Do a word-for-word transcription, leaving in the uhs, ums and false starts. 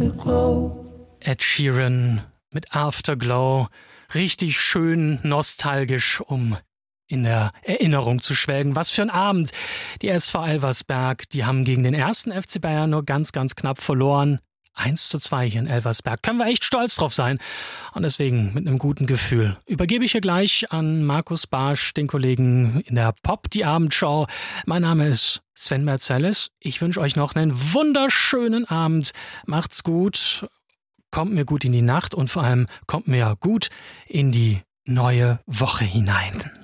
Afterglow. Ed Sheeran mit Afterglow. Richtig schön nostalgisch, um in der Erinnerung zu schwelgen. Was für ein Abend. Die S V Elversberg, die haben gegen den ersten F C Bayern nur ganz, ganz knapp verloren. eins zu zwei hier in Elversberg. Können wir echt stolz drauf sein. Und deswegen mit einem guten Gefühl übergebe ich hier gleich an Markus Barsch, den Kollegen in der Pop, die Abendshow. Mein Name ist Sven Merzelis. Ich wünsche euch noch einen wunderschönen Abend. Macht's gut. Kommt mir gut in die Nacht und vor allem kommt mir gut in die neue Woche hinein.